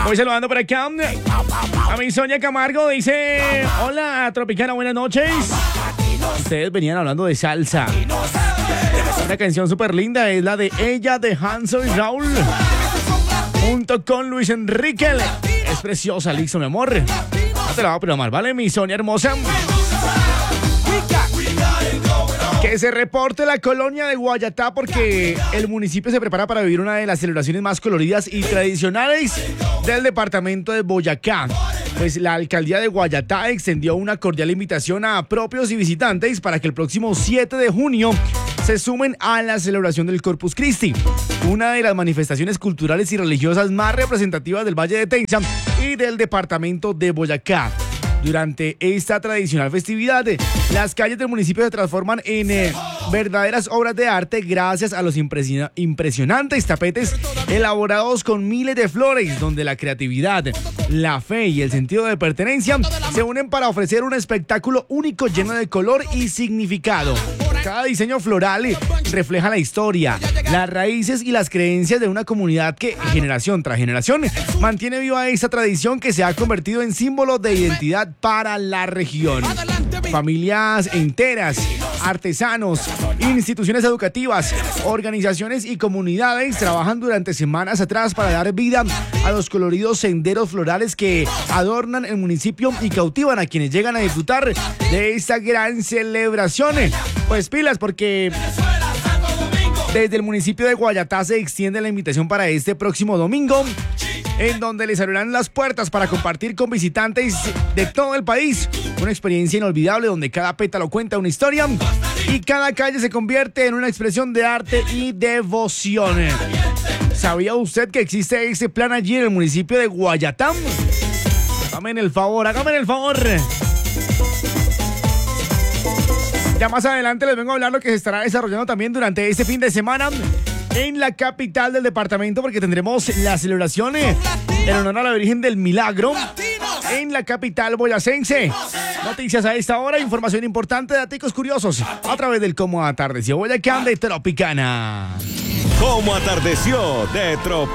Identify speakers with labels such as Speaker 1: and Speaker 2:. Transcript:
Speaker 1: Voy saludando por acá a mi Sonia Camargo. Dice: hola, Tropicana, buenas noches. Ustedes venían hablando de salsa. Una canción súper linda es la de Ella de Hanson y Raúl, junto con Luis Enrique. Es preciosa, listo, mi amor. No te la voy a programar, ¿vale, mi Sonia hermosa? Que se reporte la colonia de Guayatá porque el municipio se prepara para vivir una de las celebraciones más coloridas y tradicionales del departamento de Boyacá. Pues la alcaldía de Guayatá extendió una cordial invitación a propios y visitantes para que el próximo 7 de junio se sumen a la celebración del Corpus Christi, una de las manifestaciones culturales y religiosas más representativas del Valle de Tenza y del departamento de Boyacá. Durante esta tradicional festividad, las calles del municipio se transforman en verdaderas obras de arte gracias a los impresionantes tapetes elaborados con miles de flores, donde la creatividad, la fe y el sentido de pertenencia se unen para ofrecer un espectáculo único lleno de color y significado. Cada diseño floral refleja la historia, las raíces y las creencias de una comunidad que, generación tras generación, mantiene viva esta tradición que se ha convertido en símbolo de identidad para la región. Familias enteras, artesanos, instituciones educativas, organizaciones y comunidades trabajan durante semanas atrás para dar vida a los coloridos senderos florales que adornan el municipio y cautivan a quienes llegan a disfrutar de esta gran celebración. Pues pilas, porque desde el municipio de Guayatá se extiende la invitación para este próximo domingo, en donde les abrirán las puertas para compartir con visitantes de todo el país una experiencia inolvidable donde cada pétalo cuenta una historia y cada calle se convierte en una expresión de arte y devoción. ¿Sabía usted que existe este plan allí en el municipio de Guayatá? Hágame el favor. Ya más adelante les vengo a hablar lo que se estará desarrollando también durante este fin de semana en la capital del departamento, porque tendremos la celebración en honor a la Virgen del Milagro en la capital boyacense. Noticias a esta hora, información importante, datos curiosos a través del Cómo Atardeció Boyacá de Tropicana.
Speaker 2: Cómo Atardeció de Tropicana.